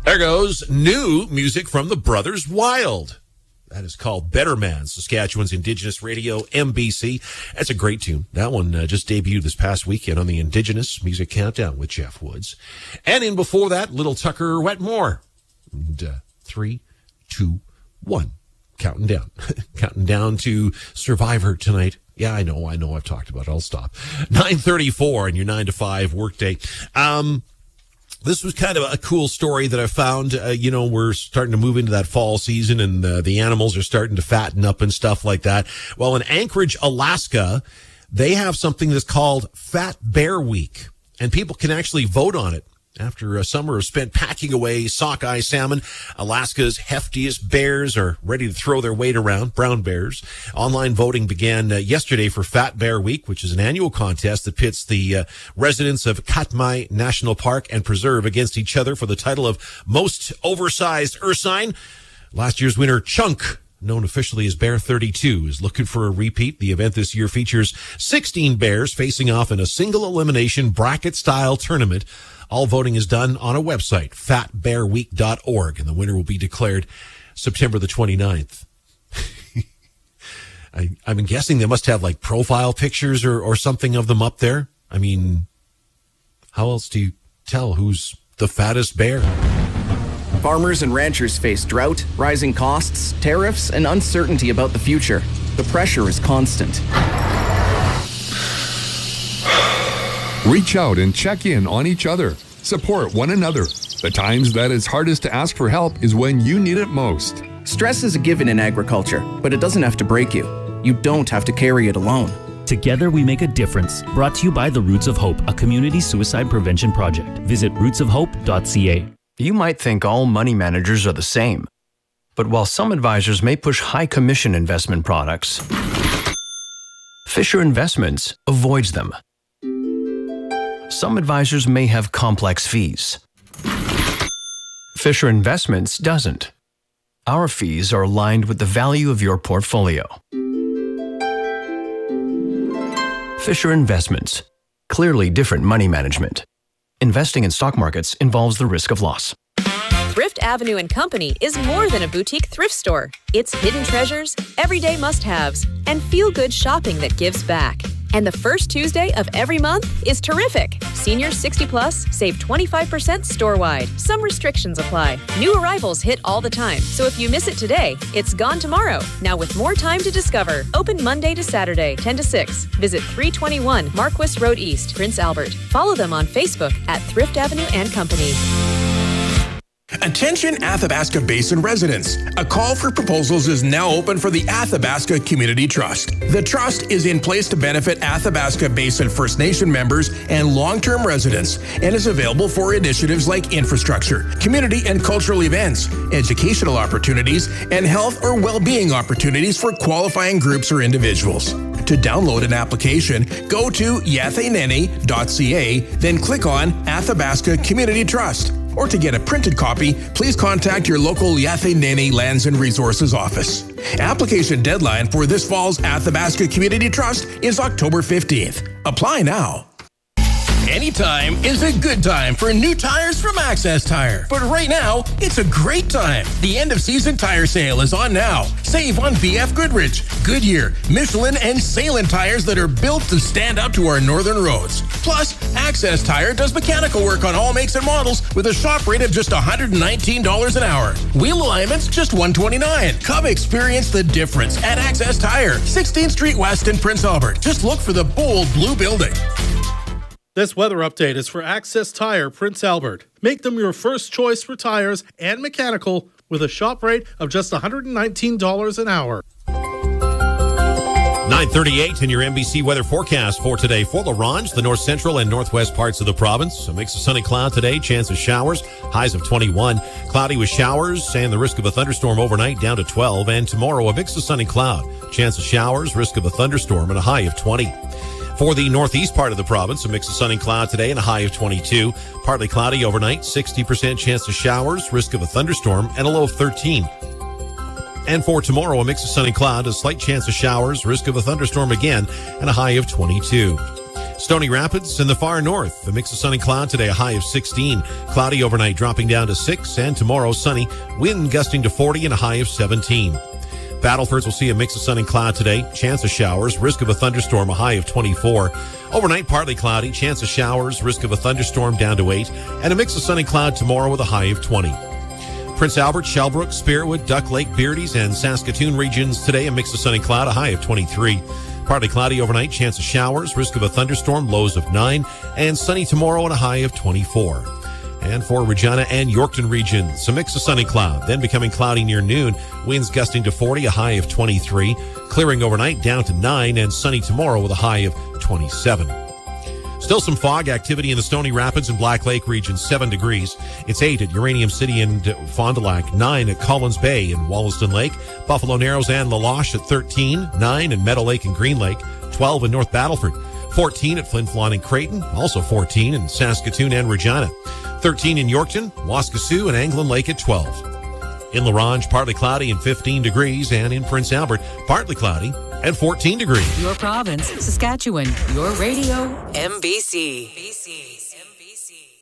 There goes new music from the Brothers Wild. That is called Better Man, Saskatchewan's Indigenous radio, MBC. That's a great tune. That one just debuted this past weekend on the Indigenous Music Countdown with Jeff Woods. And in before that, Little Tucker Wetmore. And 3, 2, 1. Counting down. Counting down to Survivor tonight. Yeah, I know. I've talked about it. I'll stop. 9:34 and your 9 to 5 workday. This was kind of a cool story that I found. We're starting to move into that fall season and the animals are starting to fatten up and stuff like that. Well, in Anchorage, Alaska, they have something that's called Fat Bear Week, and people can actually vote on it. After a summer spent packing away sockeye salmon, Alaska's heftiest bears are ready to throw their weight around, brown bears. Online voting began yesterday for Fat Bear Week, which is an annual contest that pits the residents of Katmai National Park and Preserve against each other for the title of most oversized ursine. Last year's winner, Chunk, known officially as Bear 32, is looking for a repeat. The event this year features 16 bears facing off in a single elimination bracket-style tournament. All voting is done on a website, fatbearweek.org, and the winner will be declared September the 29th. I'm guessing they must have like profile pictures or something of them up there. I mean, how else do you tell who's the fattest bear? Farmers and ranchers face drought, rising costs, tariffs, and uncertainty about the future. The pressure is constant. Reach out and check in on each other. Support one another. The times that it's hardest to ask for help is when you need it most. Stress is a given in agriculture, but it doesn't have to break you. You don't have to carry it alone. Together we make a difference. Brought to you by the Roots of Hope, a community suicide prevention project. Visit rootsofhope.ca. You might think all money managers are the same. But while some advisors may push high commission investment products, Fisher Investments avoids them. Some advisors may have complex fees. Fisher Investments doesn't. Our fees are aligned with the value of your portfolio. Fisher Investments. Clearly different money management. Investing in stock markets involves the risk of loss. Thrift Avenue & Company is more than a boutique thrift store. It's hidden treasures, everyday must-haves, and feel-good shopping that gives back. And the first Tuesday of every month is terrific. Seniors 60 plus save 25% store-wide. Some restrictions apply. New arrivals hit all the time, so if you miss it today, it's gone tomorrow. Now with more time to discover. Open Monday to Saturday, 10 to 6. Visit 321 Marquis Road East, Prince Albert. Follow them on Facebook at Thrift Avenue & Company. Attention Athabasca Basin residents. A call for proposals is now open for the Athabasca Community Trust. The trust is in place to benefit Athabasca Basin First Nation members and long-term residents and is available for initiatives like infrastructure, community and cultural events, educational opportunities, and health or well-being opportunities for qualifying groups or individuals. To download an application, go to yatheneni.ca, then click on Athabasca Community Trust. Or to get a printed copy, please contact your local Yatheneni Lands and Resources office. Application deadline for this fall's Athabasca Community Trust is October 15th. Apply now. Anytime is a good time for new tires from Access Tire. But right now, it's a great time. The end of season tire sale is on now. Save on BF Goodrich, Goodyear, Michelin, and Salem tires that are built to stand up to our northern roads. Plus, Access Tire does mechanical work on all makes and models with a shop rate of just $119 an hour. Wheel alignments, just $129. Come experience the difference at Access Tire, 16th Street West in Prince Albert. Just look for the bold blue building. This weather update is for Access Tire, Prince Albert. Make them your first choice for tires and mechanical with a shop rate of just $119 an hour. 9:38 in your NBC weather forecast for today. For La Ronge, the north central and northwest parts of the province. A mix of sunny cloud today, chance of showers, highs of 21. Cloudy with showers and the risk of a thunderstorm overnight down to 12. And tomorrow, a mix of sunny cloud, chance of showers, risk of a thunderstorm, and a high of 20. For the northeast part of the province, a mix of sun and cloud today and a high of 22. Partly cloudy overnight, 60% chance of showers, risk of a thunderstorm, and a low of 13. And for tomorrow, a mix of sun and cloud, a slight chance of showers, risk of a thunderstorm again, and a high of 22. Stony Rapids in the far north, a mix of sun and cloud today, a high of 16. Cloudy overnight, dropping down to 6. And tomorrow, sunny, wind gusting to 40 and a high of 17. Battlefords will see a mix of sun and cloud today. Chance of showers, risk of a thunderstorm, a high of 24. Overnight, partly cloudy, chance of showers, risk of a thunderstorm down to 8. And a mix of sun and cloud tomorrow with a high of 20. Prince Albert, Shellbrook, Spiritwood, Duck Lake, Beardies, and Saskatoon regions today, a mix of sun and cloud, a high of 23. Partly cloudy overnight, chance of showers, risk of a thunderstorm, lows of 9. And sunny tomorrow and a high of 24. And for Regina and Yorkton regions, a mix of sun and cloud, then becoming cloudy near noon. Winds gusting to 40, a high of 23. Clearing overnight down to 9, and sunny tomorrow with a high of 27. Still some fog activity in the Stony Rapids and Black Lake region, 7 degrees. It's 8 at Uranium City and Fond du Lac, 9 at Collins Bay and Wollaston Lake, Buffalo Narrows and La Loche at 13, 9 in Meadow Lake and Green Lake, 12 in North Battleford, 14 at Flin Flon and Creighton, also 14 in Saskatoon and Regina, 13 in Yorkton, Waskesiu and Anglin Lake at 12. In La Ronge, partly cloudy and 15 degrees, and in Prince Albert, partly cloudy and 14 degrees. Your province, Saskatchewan. Your radio, MBC.